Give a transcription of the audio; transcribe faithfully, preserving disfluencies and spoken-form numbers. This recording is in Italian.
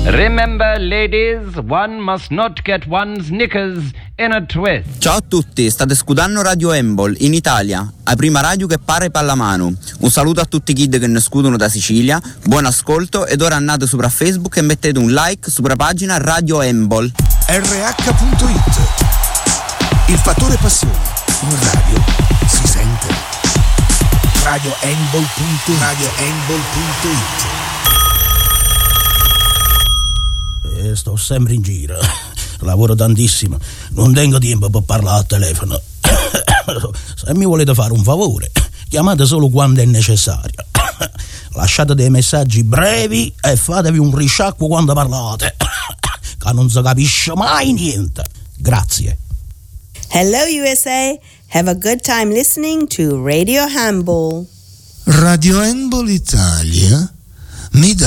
Remember, ladies, one must not get one's knickers in a twist. Ciao a tutti, state scudando Radio Embol in Italia, la prima radio che pare pallamano. Un saluto a tutti i kid che ne scudono da Sicilia, buon ascolto ed ora andate sopra Facebook e mettete un like sopra pagina Radio Embol. R H punto it. Il fattore passione in radio si sente. Radio Embol punto it. Radio Embol punto it. Eh, sto sempre in giro, lavoro tantissimo, non tengo tempo per parlare al telefono. Se mi volete fare un favore, chiamate solo quando è necessario. Lasciate dei messaggi brevi e fatevi un risciacquo quando parlate, che non si capisce mai niente. Grazie. Hello U S A, have a good time listening to Radio Handball. Radio Embol Italia mi dà